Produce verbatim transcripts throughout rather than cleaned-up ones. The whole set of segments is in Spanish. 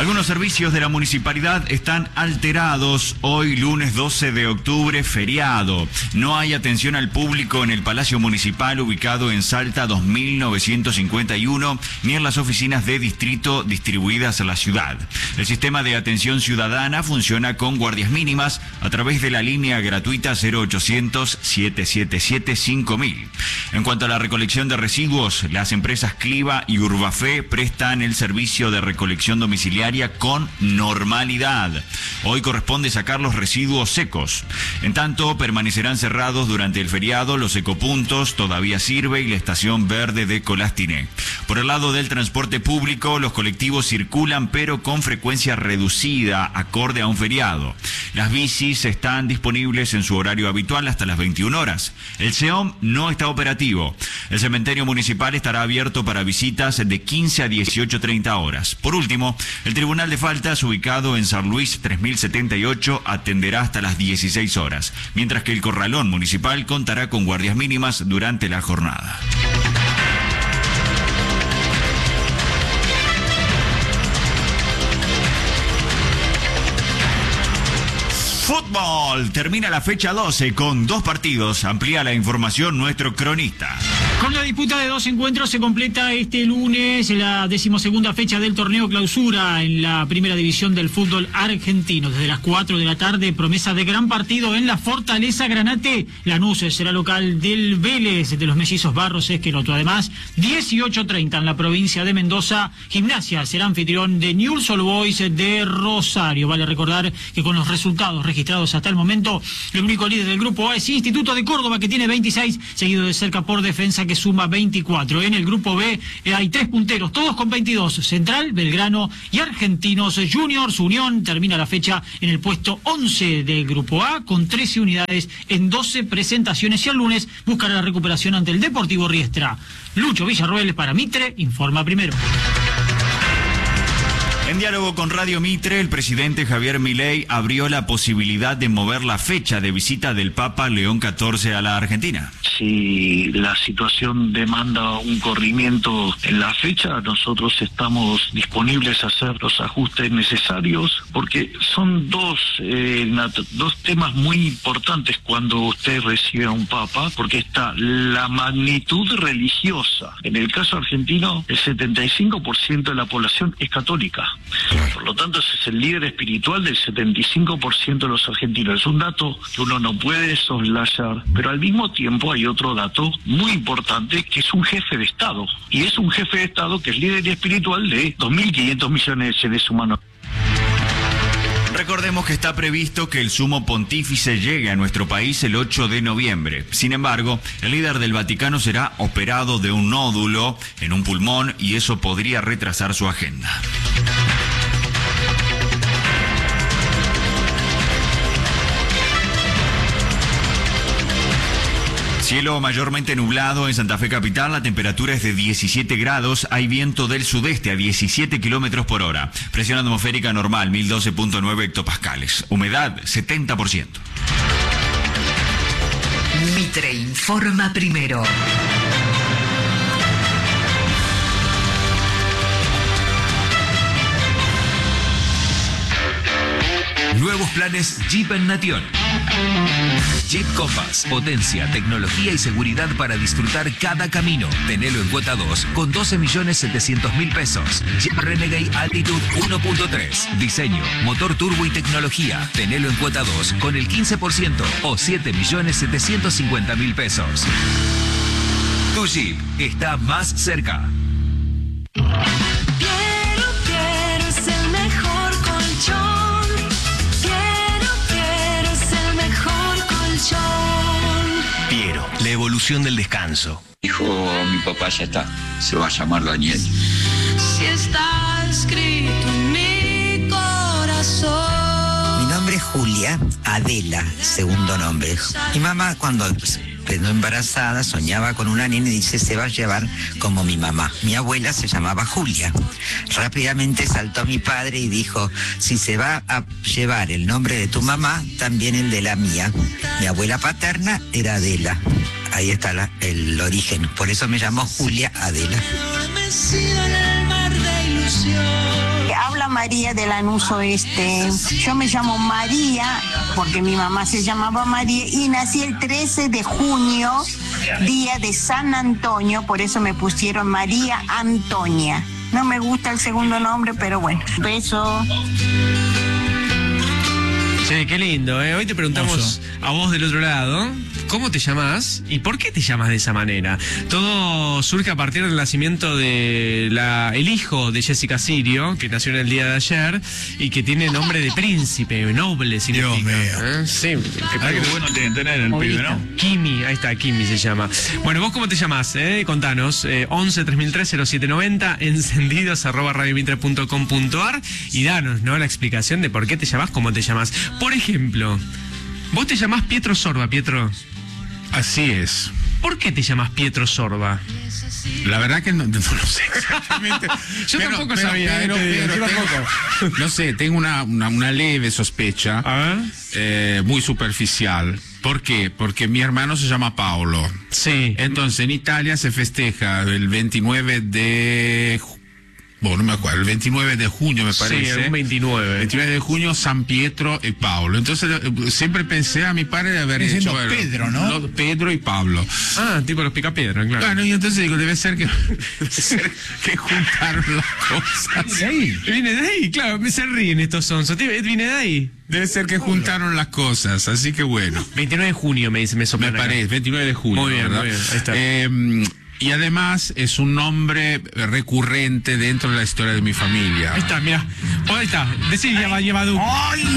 Algunos servicios de la municipalidad están alterados. Hoy, lunes doce de octubre, feriado. No hay atención al público en el Palacio Municipal ubicado en Salta dos mil novecientos cincuenta y uno, ni en las oficinas de distrito distribuidas en la ciudad. El sistema de atención ciudadana funciona con guardias mínimas a través de la línea gratuita cero ochocientos, siete siete siete, cinco mil. En cuanto a la recolección de residuos, las empresas Cliva y Urbafe prestan el servicio de recolección domiciliaria con normalidad. Hoy corresponde sacar los residuos secos. En tanto, permanecerán cerrados durante el feriado los ecopuntos, Todavía Sirve y la estación verde de Colastiné. Por el lado del transporte público, los colectivos circulan pero con frecuencia reducida, acorde a un feriado. Las bicis están disponibles en su horario habitual hasta las veintiuna horas. El SEOM no está operativo. El cementerio municipal estará abierto para visitas de quince a dieciocho treinta horas. Por último, el Tribunal de Faltas, ubicado en San Luis tres mil setenta y ocho, atenderá hasta las dieciséis horas, mientras que el Corralón municipal contará con guardias mínimas durante la jornada. Fútbol, termina la fecha doce con dos partidos. Amplía la información nuestro cronista. Con la disputa de dos encuentros se completa este lunes la decimosegunda fecha del torneo clausura en la primera división del fútbol argentino. Desde las cuatro de la tarde, promesa de gran partido en la Fortaleza Granate. Lanús será local del Vélez de los mellizos Barros Esqueloto. Además, dieciocho treinta en la provincia de Mendoza. Gimnasia será anfitrión de Newell's Old Boys de Rosario. Vale recordar que con los resultados registrados hasta el momento, el único líder del grupo A es Instituto de Córdoba, que tiene veintiséis, seguido de cerca por Defensa, que suma veinticuatro. En el grupo B eh, hay tres punteros, todos con veintidós. Central, Belgrano y Argentinos Juniors. Unión termina la fecha en el puesto once del grupo A con trece unidades en doce presentaciones, y el lunes buscará la recuperación ante el Deportivo Riestra. Lucho Villarroel para Mitre informa primero. En diálogo con Radio Mitre, el presidente Javier Milei abrió la posibilidad de mover la fecha de visita del Papa León catorce a la Argentina. Si la situación demanda un corrimiento en la fecha, nosotros estamos disponibles a hacer los ajustes necesarios, porque son dos, eh, dos temas muy importantes cuando usted recibe a un Papa, porque está la magnitud religiosa. En el caso argentino, el setenta y cinco por ciento de la población es católica. Por lo tanto, ese es el líder espiritual del setenta y cinco por ciento de los argentinos. Es un dato que uno no puede soslayar, pero al mismo tiempo hay otro dato muy importante, que es un jefe de Estado. Y es un jefe de Estado que es líder espiritual de dos mil quinientos millones de seres humanos. Recordemos que está previsto que el sumo pontífice llegue a nuestro país el ocho de noviembre. Sin embargo, el líder del Vaticano será operado de un nódulo en un pulmón y eso podría retrasar su agenda. Cielo mayormente nublado en Santa Fe capital, la temperatura es de diecisiete grados, hay viento del sudeste a diecisiete kilómetros por hora, presión atmosférica normal mil doce punto nueve hectopascales, humedad setenta por ciento. Mitre informa primero. Nuevos planes Jeep en Nation. Jeep Compass, potencia, tecnología y seguridad para disfrutar cada camino. Tenelo en cuota dos con doce millones setecientos mil pesos. Jeep Renegade Altitude uno punto tres. Diseño, motor turbo y tecnología. Tenelo en cuota dos con el quince por ciento o siete millones setecientos cincuenta mil pesos. Tu Jeep está más cerca. Piero, la evolución del descanso. Dijo mi papá, ya está, se va a llamar Daniel. Si está escrito en mi corazón. Mi nombre es Julia Adela, segundo nombre. Mi mamá, cuando quedó embarazada, soñaba con una nena y dice, se va a llevar como mi mamá. Mi abuela se llamaba Julia. Rápidamente saltó mi padre y dijo, si se va a llevar el nombre de tu mamá, también el de la mía. Mi abuela paterna era Adela. Ahí está la, el origen. Por eso me llamó Julia Adela. Habla María de Lanús Oeste. Yo me llamo María porque mi mamá se llamaba María y nací el trece de junio, día de San Antonio, por eso me pusieron María Antonia. No me gusta el segundo nombre, pero bueno. Beso. Che, qué lindo, ¿eh? Hoy te preguntamos Oso. a vos del otro lado, ¿cómo te llamás y por qué te llamas de esa manera? Todo surge a partir del nacimiento de la, el hijo de Jessica Sirio, que nació en el día de ayer y que tiene nombre de príncipe, noble, significa. Dios mío. ¿Eh? Sí. Que Algo bueno tiene que tener el pibe, ¿no? Kimi, ahí está, Kimi se llama. Bueno, ¿vos cómo te llamás? Eh? Contanos, eh, once tres mil tres cero siete noventa, encendidos arroba radio mitre punto com punto ar y danos, ¿no? La explicación de por qué te llamás, cómo te llamás. Por ejemplo, vos te llamás Pietro Sorba, Pietro. Así es. ¿Por qué te llamas Pietro Sorba? La verdad que no, no lo sé exactamente. Yo pero, tampoco pero, sabía. Pero, eh, pero, yo tengo, tampoco. No sé, tengo una, una, una leve sospecha, eh, muy superficial. ¿Por qué? Porque mi hermano se llama Paolo. Sí. Entonces en Italia se festeja el veintinueve de... Bueno, no me acuerdo, el veintinueve de junio me parece. Sí, el veintinueve. veintinueve de junio, San Pietro y Paolo. Entonces siempre pensé a mi padre de haber hecho... Bueno, Pedro, ¿no? no, Pedro y Pablo. Ah, tipo los picapiedras, claro. Bueno, y entonces digo, debe ser que, debe ser que juntaron las cosas. ¿De ahí? Viene de ahí, claro, me se ríen estos sonsos. Viene de ahí. Debe ser que juntaron las cosas, así que bueno. veintinueve de junio me dice, me soplan Me acá. parece, veintinueve de junio, Muy bien, ¿verdad? muy bien, ahí está. Eh, y además es un nombre recurrente dentro de la historia de mi familia. Ahí está, mira. Oh, ahí está. Decí, lleva, lleva tú. ¡Ay!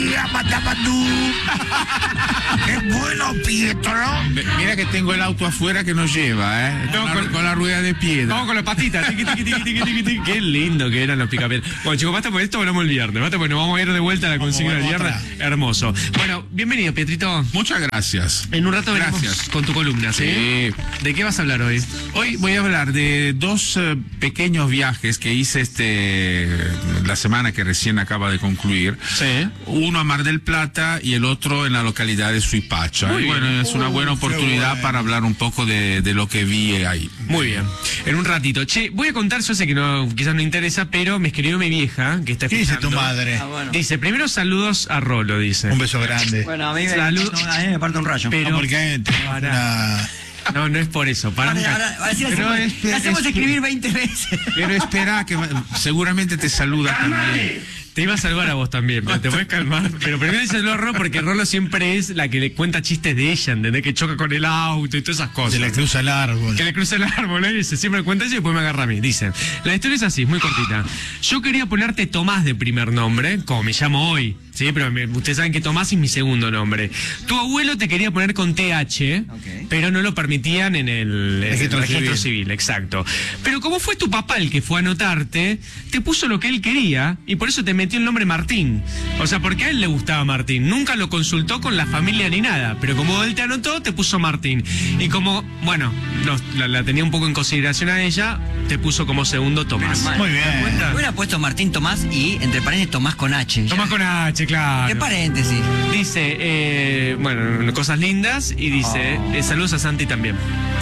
¡Qué bueno, Pietro! Mira que tengo el auto afuera que nos lleva, ¿eh? No, con, con, la, con la rueda de piedra. Vamos con las patitas. Tiqui, tiqui, tiqui, tiqui, tiqui, tiqui. Qué lindo que eran los picapiedras. Bueno, chicos, basta por esto, hablamos el viernes. Basta porque nos vamos a ir de vuelta a la consigna del viernes. Hermoso. Bueno, bienvenido, Pietrito. Muchas gracias. En un rato venimos gracias. con tu columna, ¿sí? Sí. ¿De qué vas a hablar hoy? Hoy voy a hablar de dos uh, pequeños viajes que hice este la semana que recién acaba de concluir. Sí. Uno a Mar del Plata y el otro en la localidad de Suipacha. Muy y bueno, bien. es una Uh, buena oportunidad bueno. para hablar un poco de, de lo que vi ahí. Muy bien. En un ratito. Che, voy a contar, yo sé que no, quizás no interesa, pero me escribió mi vieja, que está ¿Qué escuchando. dice tu madre? Ah, bueno. Dice, primero saludos a Rolo, dice. Un beso grande. Bueno, a mí me, Salud. no, a mí me parte un rayo. Pero, No, porque para... No, no es por eso. Para Ahora, un... ahora, ahora sí la Pero hacemos, es- la hacemos es- escribir veinte veces. Pero espera, que va- seguramente te saluda también. Te iba a saludar a vos también, pero te puedes calmar. Pero primero dice a Rolo porque Rolo siempre es la que le cuenta chistes de ella, ¿entendés? Que choca con el auto y todas esas cosas. se le cruza el árbol. Que le cruza el árbol, ¿eh? Dice, siempre cuenta eso y después me agarra a mí. Dice, la historia es así, es muy cortita. Yo quería ponerte Tomás de primer nombre, como me llamo hoy, ¿sí? Pero me, ustedes saben que Tomás es mi segundo nombre. Tu abuelo te quería poner con T H, Okay. pero no lo permitían en el, en el Registro registro civil. civil, exacto. Pero como fue tu papá el que fue a anotarte, te puso lo que él quería y por eso te metió el nombre Martín. O sea, porque a él le gustaba Martín. Nunca lo consultó con la familia ni nada, pero como él te anotó, te puso Martín. Y como, bueno, los- la, la tenía un poco en consideración a ella, te puso como segundo Tomás. Mal. Muy bien. ¿Te das cuenta? Hubiera puesto Martín Tomás y entre paréntesis Tomás con H. Tomás con H, claro. ¿Qué paréntesis? Dice, eh, bueno, cosas lindas y dice, Oh. eh, saludos a Santi también.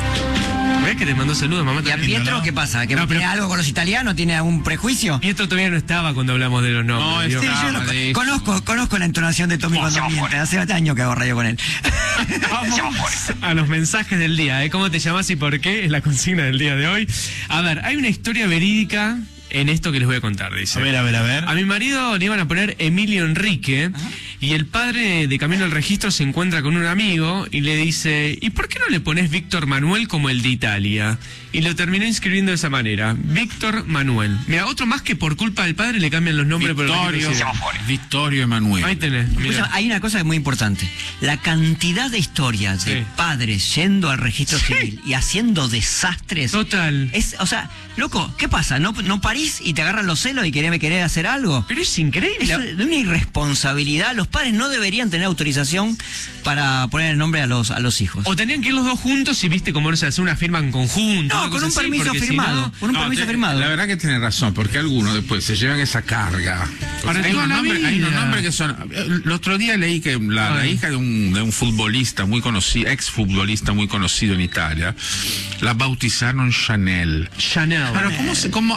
¿Ves que te mandó saludos, mamá? ¿Y a también? Pietro ¿no? qué pasa? ¿Que No, pero- tiene algo con los italianos? ¿Tiene algún prejuicio? Pietro todavía no estaba cuando hablamos de los nombres. No, Dios. Sí, yo lo- de- conozco, conozco la entonación de Tommy cuando miente. Hace años que hago radio con él. Vamos a los mensajes del día, ¿eh? ¿Cómo te llamas y por qué? Es la consigna del día de hoy. A ver, hay una historia verídica en esto que les voy a contar, dice. A ver, a ver, a ver. A mi marido le iban a poner Emilio Enrique y el padre de camino al registro se encuentra con un amigo y le dice, ¿y por qué no le pones Víctor Manuel como el de Italia? Y lo terminó inscribiendo de esa manera, Víctor Manuel. Mira, otro más que por culpa del padre le cambian los nombres por el Victorio, registro civil. Victorio Emanuel. Ahí tenés, mira. Escucha, hay una cosa que es muy importante. La cantidad de historias de Sí. padres yendo al registro civil y haciendo desastres. Total. Es, o sea, loco, ¿qué pasa? ¿No, no parís y te agarran los celos y querés, querés hacer algo? Pero es increíble. Es de una irresponsabilidad. Los padres no deberían tener autorización para poner el nombre a los, a los hijos. O tenían que ir los dos juntos y viste cómo no se hace una firma en conjunto. No, una con cosa un así, permiso porque si firmado. no- Con un No, permiso te- firmado. La verdad que tiene razón, porque algunos después se llevan esa carga. Para hay, toda unos la nombres, hay unos vida. nombres que son... El otro día leí que la, la Ay. hija de un, de un futbolista muy conocido, ex futbolista muy conocido en Italia, la bautizaron Chanel. Chanel. Pero ¿cómo se, cómo, a ver, ¿a quién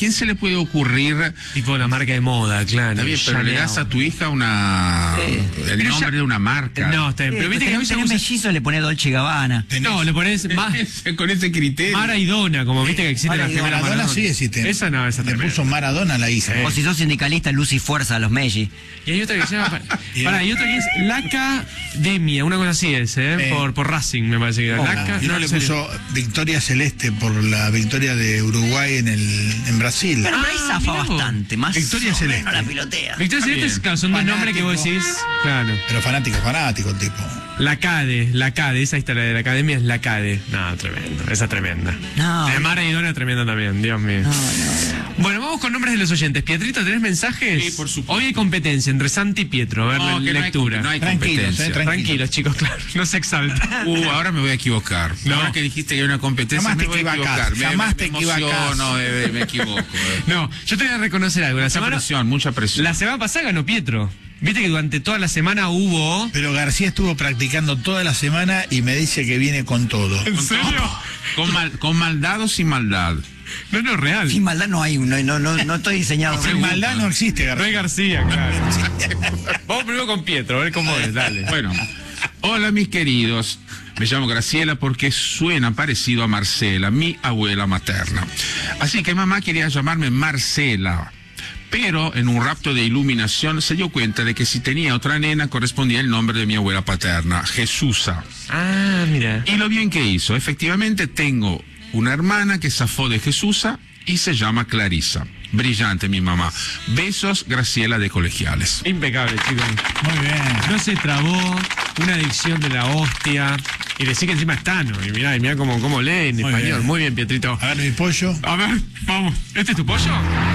quién se le puede ocurrir? Tipo una marca de moda, claro. Está bien, pero le das a tu hija una Eh, el pero nombre ya- de una marca. No, está bien. Pero viste que a mí se tenés usa... mellizo, le pone Dolce y Gabbana. No, le pones más... Con ese criterio. Mara y Dona, como viste que existe Mara la y primera Maradona Maradona. sí existe. Esa no, esa Le tremenda. puso Maradona a la hija. O si sos sindicalista, luz y fuerza a los Melli. Y hay otra que se llama... Para, y otra que es La Academia, una cosa así es, ¿eh? Eh. Por, por Racing, me parece que era. Oh, Laca, y uno no, le en serio. puso Victoria Celeste por la victoria de Uruguay en el en Brasil. Pero por ahí zafa mirá vos. bastante, más Victoria o menos Celeste. la pilotea. Victoria Celeste, es, claro, son dos Fanático. nombres que vos decís, claro. Pero fanático, fanático el tipo. La Cade, la Cade, esa historia de la academia es la Cade. No, tremendo, esa tremenda. No, De Mara y Dona tremenda también, Dios mío. Bueno, vamos con nombres de los oyentes. Pietrito, ¿tenés mensajes? Sí, por supuesto. Hoy hay competencia entre Santi y Pietro. A ver, No, la que no hay lectura. comp- no hay Tranquilos, competencia. eh, tranquilos. Tranquilos, chicos, claro. No se exalten. Uh, ahora me voy a equivocar. No. Ahora que dijiste que hay una competencia, Jamás me te voy a equivocás, equivocar. Me- jamás me, te me equivocás. emociono, eh, me equivoco. eh. No, yo te voy a reconocer algo. La Mucha semana, presión, mucha presión. la semana pasada ganó Pietro. Viste que durante toda la semana hubo... Pero García estuvo practicando toda la semana y me dice que viene con todo. ¿En serio? Con, mal- con maldad o sin maldad. No, no, real. sin maldad no hay, no, no, no, no estoy diseñado. Sin maldad no existe, Rey García. García, claro. Vamos primero con Pietro, a ver cómo es, dale. Bueno, hola mis queridos. Me llamo Graciela porque suena parecido a Marcela, mi abuela materna. Así que mamá quería llamarme Marcela. Pero en un rapto de iluminación se dio cuenta de que si tenía otra nena correspondía el nombre de mi abuela paterna, Jesusa. Ah, mira. Y lo bien que hizo. Efectivamente tengo una hermana que zafó de Jesusa y se llama Clarisa. Brillante mi mamá. Besos, Graciela de Colegiales. Impecable, chicos. Muy bien. No se trabó, una adicción de la hostia. Y decir que encima es Tano. Y mirá, y mirá cómo, cómo lee en Muy español. bien. Muy bien, Pietrito. A ver mi pollo. A ver, vamos. ¿Este es tu pollo?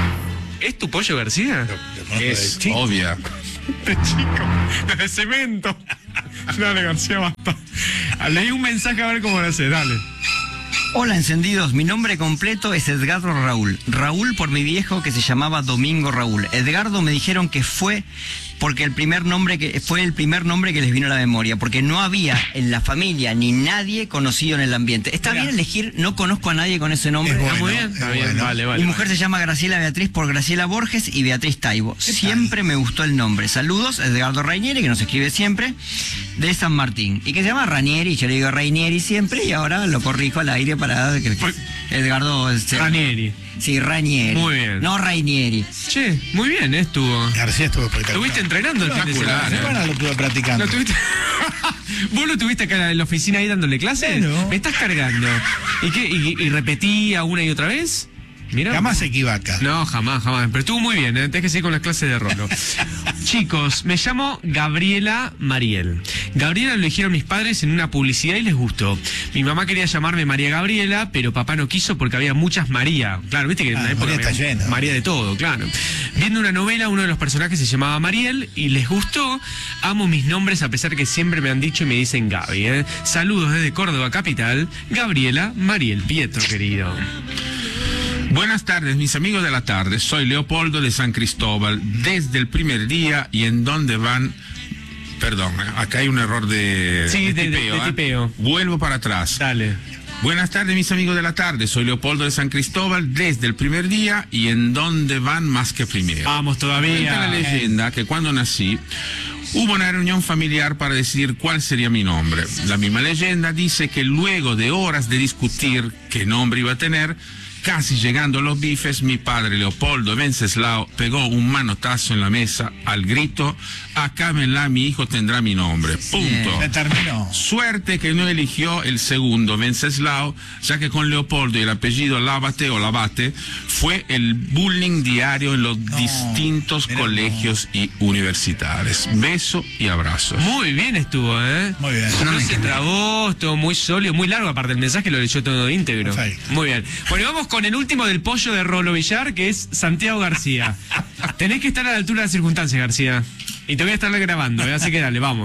¿Es tu pollo, García? Es chico. obvia. De chico, de cemento. Dale, García, basta. Leí un mensaje a ver cómo lo hace, dale. Hola encendidos, mi nombre completo es Edgardo Raúl. Raúl por mi viejo que se llamaba Domingo Raúl. Edgardo me dijeron que fue porque el primer nombre que fue el primer nombre que les vino a la memoria, porque no había en la familia ni nadie conocido en el ambiente. Está Mirá. bien elegir, no conozco a nadie con ese nombre. Es Está bueno, muy bien, es está bien, bueno. vale, vale. Mi mujer vale. se llama Graciela Beatriz por Graciela Borges y Beatriz Taibo. Siempre me gustó el nombre. Saludos, Edgardo Rainieri, que nos escribe siempre, de San Martín. Y que se llama Ranieri, yo le digo Rainieri siempre, y ahora lo corrijo al aire para que Pues- Edgardo... este, Ranieri. Sí, Rainieri. Muy bien. No Rainieri. Che, muy bien, ¿eh? estuvo. García estuvo espectacular. ¿Estuviste entrenando el fin de Espectacular, semana? La semana lo estuve practicando. ¿Lo tuviste? ¿Vos lo tuviste acá en la oficina ahí dándole clases? Claro. Me estás cargando. ¿Y qué? ¿Y, y repetía una y otra vez? Mirá. Jamás se equivoca. No, jamás, jamás. Pero estuvo muy bien, ¿eh? Tenés que seguir con las clases de rolo. Chicos, me llamo Gabriela Mariel. Gabriela lo eligieron mis padres en una publicidad y les gustó. Mi mamá quería llamarme María Gabriela, pero papá no quiso porque había muchas María. Claro, viste que en Ah, la época María está había lleno. María de todo, claro. Viendo una novela, uno de los personajes se llamaba Mariel y les gustó. Amo mis nombres a pesar que siempre me han dicho y me dicen Gaby. ¿eh? Saludos desde Córdoba capital. Gabriela Mariel Pietro, querido. Buenas tardes, mis amigos de la tarde. Soy Leopoldo de San Cristóbal. Desde el primer día y en donde van... Perdón, acá hay un error de, Sí, de- de- tipeo, de ¿eh? tipeo. Vuelvo para atrás. Dale. Buenas tardes, mis amigos de la tarde. Soy Leopoldo de San Cristóbal desde el primer día y en donde van más que primero. Vamos todavía. Cuenta la leyenda que cuando nací hubo una reunión familiar para decidir cuál sería mi nombre. La misma leyenda dice que luego de horas de discutir qué nombre iba a tener, casi llegando a los bifes, mi padre Leopoldo Wenceslao pegó un manotazo en la mesa al grito: acábenla, mi hijo tendrá mi nombre. Punto. Se terminó. Suerte que no eligió el segundo, Wenceslao, ya que con Leopoldo y el apellido Labate o Labate fue el bullying diario en los distintos mira, colegios y universidades. Beso y abrazo. Muy bien estuvo, ¿eh? Muy bien. No se trabó, estuvo muy sólido, muy largo. Aparte, el mensaje lo leyó todo íntegro. Perfecto. Muy bien. Bueno, vamos con el último del pollo de Rolo Villar, que es Santiago García. Tenés que estar a la altura de las circunstancias, García. Y te voy a estar grabando, ¿eh? Así que dale, vamos.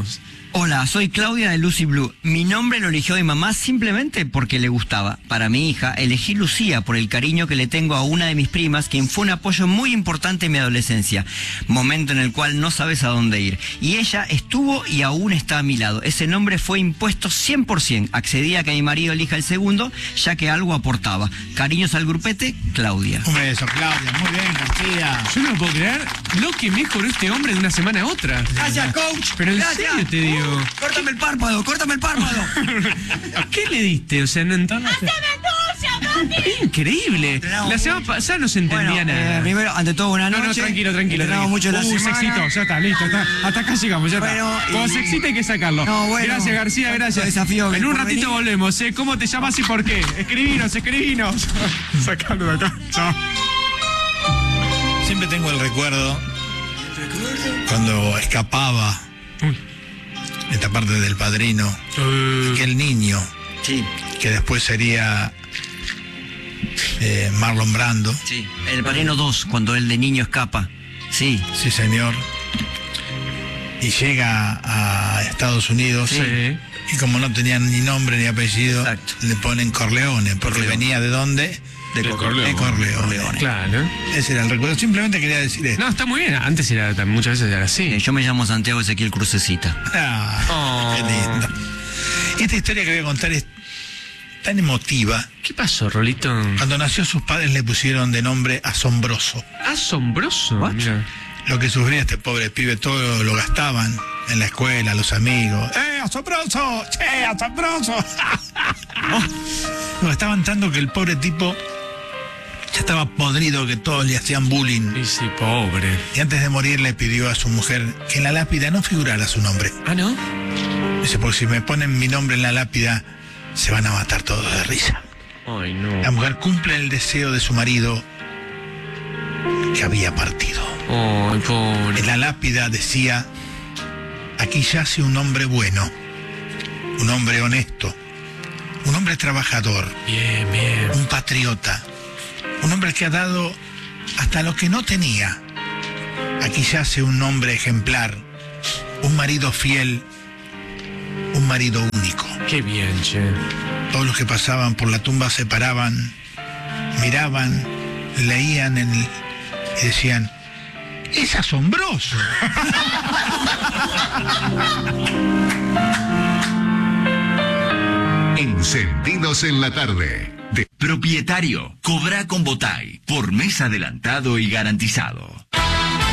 Hola, soy Claudia de Lucy Blue. Mi nombre lo eligió mi mamá simplemente porque le gustaba. Para mi hija, elegí Lucía por el cariño que le tengo a una de mis primas, quien fue un apoyo muy importante en mi adolescencia. Momento en el cual no sabes a dónde ir. Y ella estuvo y aún está a mi lado. Ese nombre fue impuesto cien por ciento. Accedí a que mi marido elija el segundo, ya que algo aportaba. Cariños al grupete, Claudia. Un beso, Claudia. Muy bien, García. Yo no puedo creer lo que mejoró este hombre de una semana a otra. Gracias, coach. Pero en Gracias. serio te digo. Uh, córtame el párpado, córtame el párpado. ¿Qué le diste? O sea, no entonces... Increíble. La semana pasada no se entendía Bueno, nada. eh, primero, ante todo, buenas noches. No, no, tranquilo, tranquilo. Entrenamos mucho la uh, se semana. excitó, ya está, listo. Está, hasta acá llegamos, ya Bueno, está. Cuando y- se excita hay que sacarlo. No, bueno, gracias, García, gracias. desafío que en un por ratito venir. volvemos, ¿eh? ¿Cómo te llamas y por qué? Escribinos, escribinos. Sacalo de acá. Chao. Siempre tengo el recuerdo cuando escapaba esta parte del Padrino, Uh, aquel niño Sí, que después sería eh, Marlon Brando. sí. El Padrino dos, cuando el de niño escapa. Sí. Sí, señor. Y llega a Estados Unidos. sí. Y como no tenían ni nombre ni apellido, Exacto. le ponen Corleone, porque Corleone. venía de dónde? De, De Cor- Corleone. De Corleone. Claro. Ese era el recuerdo. Simplemente quería decir esto. No, está muy bien. Antes era tan- muchas veces era así. Eh, Yo me llamo Santiago Ezequiel Crucecita. Ah, Oh. qué lindo. Esta historia que voy a contar es tan emotiva. ¿Qué pasó, Rolito? Cuando nació, sus padres le pusieron de nombre Asombroso. Asombroso. What? Mira. Lo que sufría este pobre pibe, todo lo gastaban en la escuela, los amigos. ¡Eh, asombroso! ¡Che, asombroso! Lo gastaban tanto que el pobre tipo ya estaba podrido, que todos le hacían bullying. Y sí, pobre. Y antes de morir le pidió a su mujer que en la lápida no figurara su nombre. Ah, ¿no? Dice, porque si me ponen mi nombre en la lápida, se van a matar todos de risa. Ay, no. La mujer cumple el deseo de su marido, que había partido. Ay, pobre. En la lápida decía, aquí yace un hombre bueno, un hombre honesto, un hombre trabajador, Bien, bien. un patriota, un hombre que ha dado hasta lo que no tenía. Aquí yace un hombre ejemplar, un marido fiel, un marido único. Qué bien, che. Todos los que pasaban por la tumba se paraban, miraban, leían en el- y decían, ¡es asombroso! Encendidos en la tarde. De Propietario, cobra con Botay, por mes adelantado y garantizado.